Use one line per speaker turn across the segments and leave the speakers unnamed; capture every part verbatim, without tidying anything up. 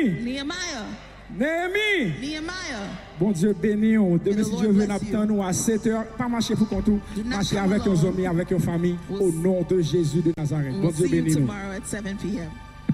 Néhémie.
Nehemiah.
Néhémie.
Nehemiah.
Bon Dieu béni. Demain,
the
si
Lord
Dieu veut,
bless
nous nous à sept heures. Pas marcher pour compte.
Do not
Marcher
come
avec nos
alone.
amis, avec nos familles.
We'll
Au nom de Jésus de Nazareth. Bon
We'll
Dieu
see you
béni. nous.
tomorrow at seven p.m.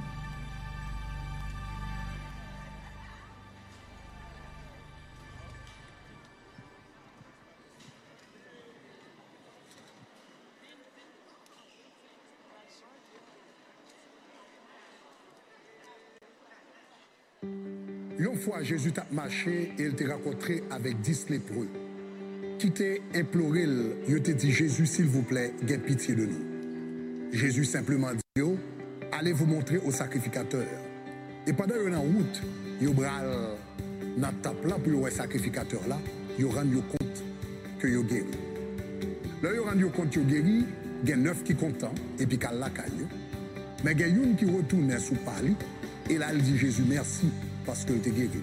Une fois, Jésus t'a marché et il t'a rencontré avec dix lépreux. Qui t'a imploré, il t'a dit, Jésus, s'il vous plaît, gain pitié de nous. Jésus simplement dit, oh, allez vous montrer au sacrificateur. Et pendant qu'il est en route, il bral dans tape là pour le sacrificateur là, il rend compte que il guéri. Là, il rend compte que il guéri, il y a neuf qui content et puis qu'il la caille. Mais il y a une qui retourne sous Paris et là, il dit, Jésus, merci. Parce que tu es guéri.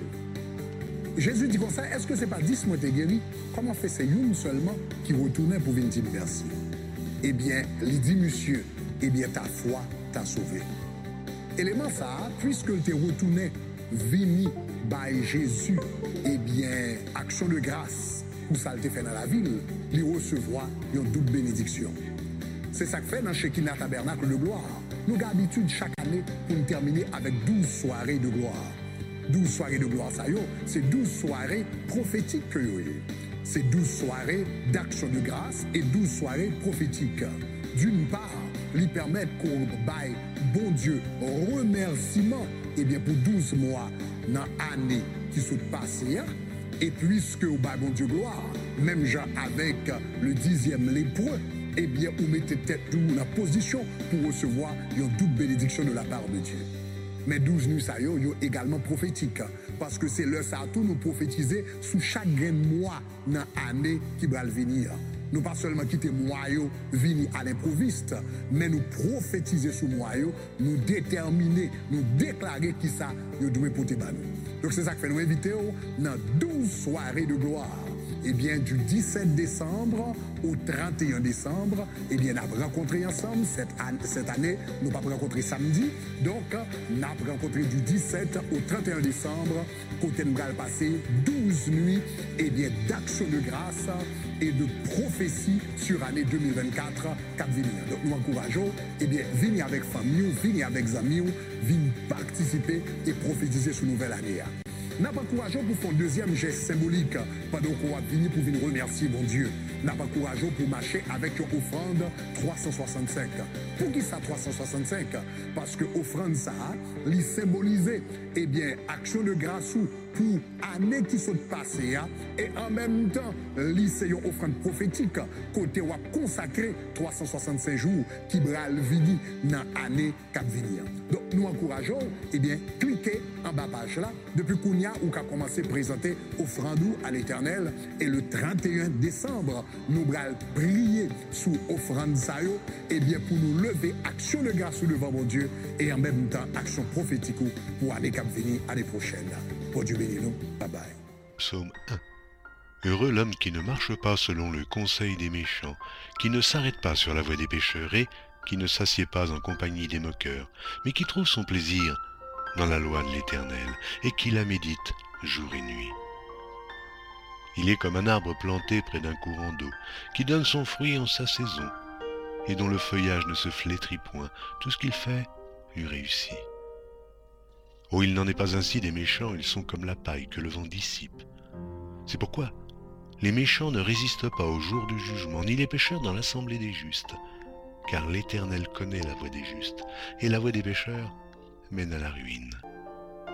Jésus dit comme ça, est-ce que ce n'est pas dix mois que tu es guéri? Comment fait c'est une seulement qui retournait pour venir dire merci? Eh bien, il dit, monsieur, eh bien, ta foi t'a sauvé. Élément ça, puisque tu es retourné, venu by Jésus, eh bien, action de grâce, pour ça te fait dans la ville, il recevoir une double bénédiction. C'est ça que fait dans Shekinah Tabernacle de gloire. Nous avons l'habitude chaque année pour nous terminer avec douze soirées de gloire. douze soirées de gloire, ça y est, c'est douze soirées prophétiques que vous avez. C'est douze soirées d'action de grâce et douze soirées prophétiques. D'une part, lui permettre qu'on baille, bon Dieu, remerciement, et bien pour douze mois dans l'année qui sont passées, et puisque au baille, bon Dieu, gloire, même genre avec le dixième lépreux, eh bien, vous mettez tête dans la position pour recevoir une double bénédiction de la part de Dieu. Mais douze nuits, ça y est, également prophétique. Parce que c'est le ça tout nous prophétiser sous chaque grain de mois dans l'année qui va venir. Nous pas seulement quitter mois venir à l'improviste, mais nous prophétiser sous mois, nous déterminer, nous déclarer qui ça nous doit porter nous. Donc c'est ça que fait nous inviter dans douze soirées de gloire. Eh bien, du dix-sept décembre au trente et un décembre, eh bien, nous avons rencontré ensemble cette année, cette année nous n'avons pas rencontré samedi. Donc, nous avons rencontré du dix-sept au trente et un décembre, côté nous allons passer douze nuits, eh bien, d'action de grâce et de prophétie sur l'année deux mille vingt-quatre cap venir. Donc, nous encourageons, eh bien, venez avec famille, venez avec amis, venez participer et prophétiser sur nouvelle année. N'a pas courageux pour faire un deuxième geste symbolique pendant qu'on va venir pour venir remercier mon Dieu. N'a pas courageux pour marcher avec une offrande trois cent soixante-cinq. Pour qui ça trois cent soixante-cinq? Parce que offrande ça, lui symboliser, eh bien, action de grâce pour année qui sont passées et en même temps, lui c'est une offrande prophétique côté on va consacrer trois cent soixante-cinq jours qui va venir dans l'année qui va venir. Donc nous encourageons, eh bien, cliquez en bas page là depuis qu'on y a ou qu'a commencé à présenter offrande à l'Éternel et le trente et un décembre nous allons prier sous offrande ça et bien pour nous lever action de grâce devant mon Dieu et en même temps action prophétique pour l'année qui va venir l'année prochaine. Pour Dieu bénisse nous. Bye bye.
Psaume un. Heureux l'homme qui ne marche pas selon le conseil des méchants, qui ne s'arrête pas sur la voie des pécheurs et qui ne s'assied pas en compagnie des moqueurs, mais qui trouve son plaisir dans la loi de l'Éternel et qui la médite jour et nuit. Il est comme un arbre planté près d'un courant d'eau, qui donne son fruit en sa saison, et dont le feuillage ne se flétrit point. Tout ce qu'il fait lui réussit. Oh, il n'en est pas ainsi des méchants, ils sont comme la paille que le vent dissipe. C'est pourquoi les méchants ne résistent pas au jour du jugement, ni les pécheurs dans l'assemblée des justes, car l'Éternel connaît la voie des justes, et la voie des pécheurs mène à la ruine.